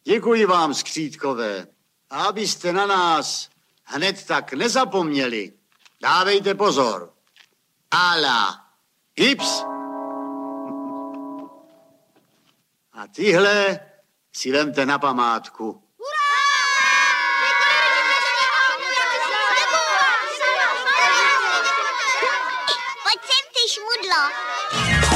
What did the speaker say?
Děkuji vám, skřítkové. A abyste na nás hned tak nezapomněli, dávejte pozor. Ala, Ips. A tyhle si vemte na památku.